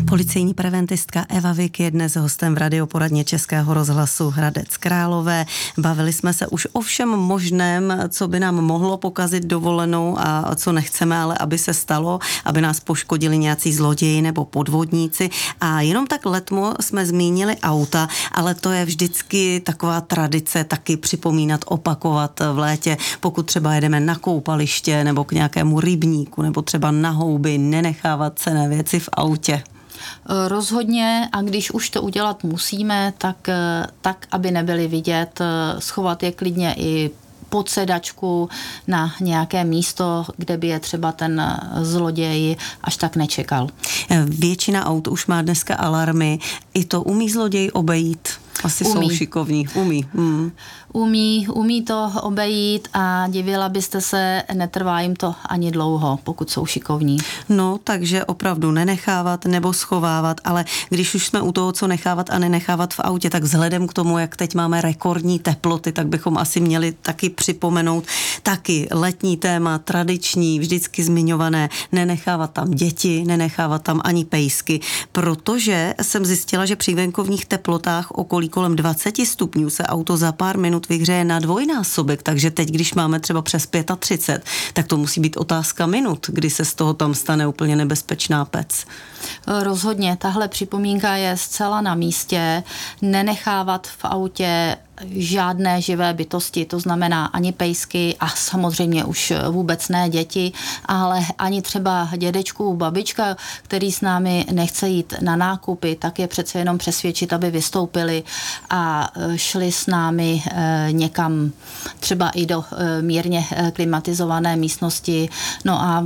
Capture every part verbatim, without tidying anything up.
Policejní preventistka Eva Vik je dnes hostem v radioporadně Českého rozhlasu Hradec Králové. Bavili jsme se už o všem možném, co by nám mohlo pokazit dovolenou a co nechceme, ale aby se stalo, aby nás poškodili nějací zloději nebo podvodníci. A jenom tak letmo jsme zmínili auta, ale to je vždycky taková tradice taky připomínat, opakovat v létě, pokud třeba jedeme na koupaliště nebo k nějakému rybníku nebo třeba na houby, nenechávat cenné věci v autě. Rozhodně, a když už to udělat musíme, tak, tak aby nebyly vidět, schovat je klidně i pod sedačku na nějaké místo, kde by je třeba ten zloděj až tak nečekal. Většina aut už má dneska alarmy. I to umí zloděj obejít? Asi umí. Jsou šikovní. Umí. Hmm. Umí, umí to obejít a divila byste se, netrvá jim to ani dlouho, pokud jsou šikovní. No, takže opravdu nenechávat nebo schovávat, ale když už jsme u toho, co nechávat a nenechávat v autě, tak vzhledem k tomu, jak teď máme rekordní teploty, tak bychom asi měli taky připomenout taky letní téma, tradiční, vždycky zmiňované, nenechávat tam děti, nenechávat tam ani pejsky, protože jsem zjistila, že při venkovních teplotách okolí kolem dvacet stupňů se auto za pár minut vyhřeje na dvojnásobek, takže teď, když máme třeba přes třicet pět, tak to musí být otázka minut, kdy se z toho tam stane úplně nebezpečná pec. Rozhodně, tahle připomínka je zcela na místě, nenechávat v autě žádné živé bytosti, to znamená ani pejsky a samozřejmě už vůbec ne děti, ale ani třeba dědečku, babička, který s námi nechce jít na nákupy, tak je přece jenom přesvědčit, aby vystoupili a šli s námi někam třeba i do mírně klimatizované místnosti. No a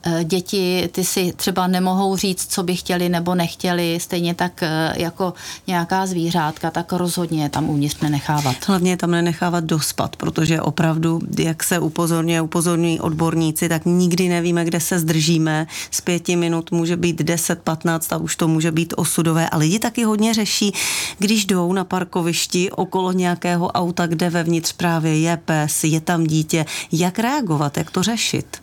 děti, ty si třeba nemohou říct, co by chtěli nebo nechtěli, stejně tak jako nějaká zvířátka, tak rozhodně je tam uvnitř nenechávat. Hlavně je tam nenechávat dospat, protože opravdu, jak se upozorňuje, upozorňují odborníci, tak nikdy nevíme, kde se zdržíme. Z pěti minut může být deset, patnáct a už to může být osudové. A lidi taky hodně řeší, když jdou na parkovišti okolo nějakého auta, kde vevnitř právě je pes, je tam dítě, jak reagovat, jak to řešit?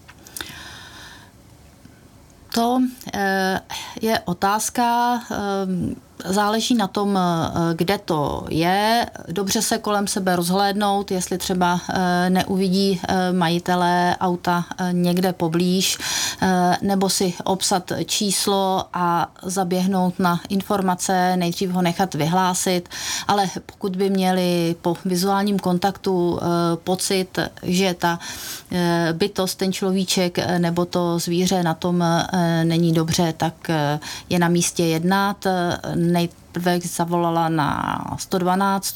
To je otázka, záleží na tom, kde to je. Dobře se kolem sebe rozhlédnout, jestli třeba neuvidí majitelé auta někde poblíž, nebo si obsat číslo a zaběhnout na informace, nejdřív ho nechat vyhlásit, ale pokud by měli po vizuálním kontaktu pocit, že ta bytost, ten človíček nebo to zvíře na tom není dobře, tak je na místě jednat. Nejprve zavolala na sto dvanáct,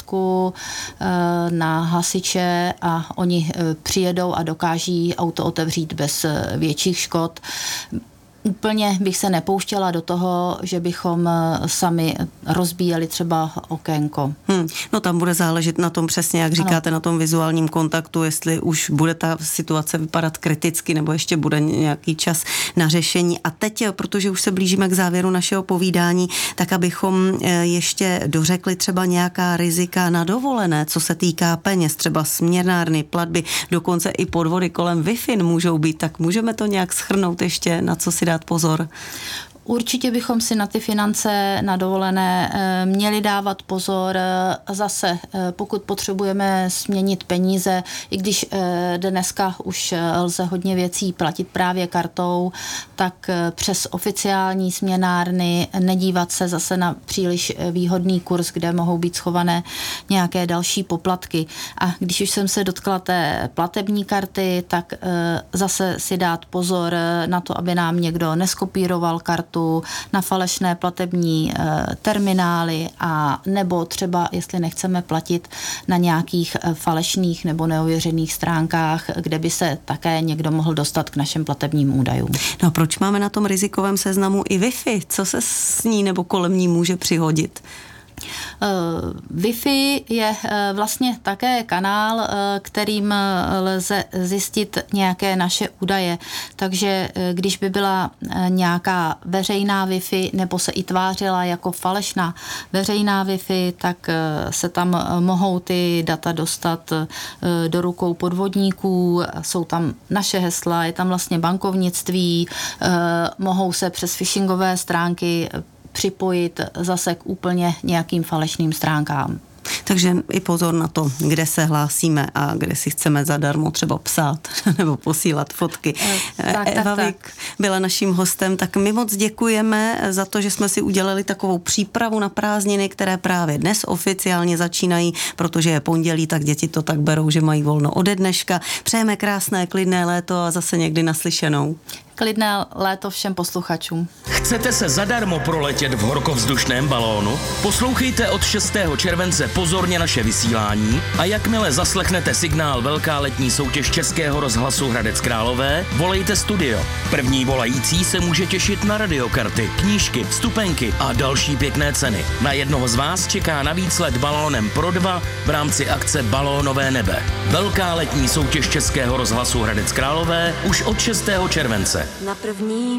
na hasiče a oni přijedou a dokáží auto otevřít bez větších škod. Úplně bych se nepouštěla do toho, že bychom sami rozbíjeli třeba okénko. Hmm, no tam bude záležet na tom přesně, jak říkáte, ano. Na tom vizuálním kontaktu, jestli už bude ta situace vypadat kriticky, nebo ještě bude nějaký čas na řešení. A teď, protože už se blížíme k závěru našeho povídání, tak abychom ještě dořekli třeba nějaká rizika na dovolené, co se týká peněz, třeba směnárny, platby, dokonce i podvody kolem Wi-Fi můžou být, tak můžeme to nějak shrnout ještě, na co si dát pozor? Určitě bychom si na ty finance na dovolené měli dávat pozor. Zase, pokud potřebujeme směnit peníze, i když dneska už lze hodně věcí platit právě kartou, tak přes oficiální směnárny nedívat se zase na příliš výhodný kurz, kde mohou být schované nějaké další poplatky. A když už jsem se dotkla té platební karty, tak zase si dát pozor na to, aby nám někdo neskopíroval kartu, na falešné platební e, terminály a nebo třeba, jestli nechceme platit na nějakých e, falešných nebo neověřených stránkách, kde by se také někdo mohl dostat k našim platebním údajům. No a proč máme na tom rizikovém seznamu i Wi-Fi? Co se s ní nebo kolem ní může přihodit? Wi-Fi je vlastně také kanál, kterým lze zjistit nějaké naše údaje. Takže když by byla nějaká veřejná Wi-Fi nebo se i tvářila jako falešná veřejná Wi-Fi, tak se tam mohou ty data dostat do rukou podvodníků, jsou tam naše hesla, je tam vlastně bankovnictví, mohou se přes phishingové stránky připojit zase k úplně nějakým falešným stránkám. Takže i pozor na to, kde se hlásíme a kde si chceme zadarmo třeba psát nebo posílat fotky. Tak, Eva tak, Vik tak. byla naším hostem, tak my moc děkujeme za to, že jsme si udělali takovou přípravu na prázdniny, které právě dnes oficiálně začínají, protože je pondělí, tak děti to tak berou, že mají volno ode dneška. Přejeme krásné, klidné léto a zase někdy naslyšenou. Klidné léto všem posluchačům. Chcete se zadarmo proletět v horkovzdušném balónu? Poslouchejte od šestého července pozorně naše vysílání a jakmile zaslechnete signál Velká letní soutěž Českého rozhlasu Hradec Králové, volejte studio. První volající se může těšit na radiokarty, knížky, vstupenky a další pěkné ceny. Na jednoho z vás čeká navíc let balónem pro dva v rámci akce Balónové nebe. Velká letní soutěž Českého rozhlasu Hradec Králové už od šestého července. Na první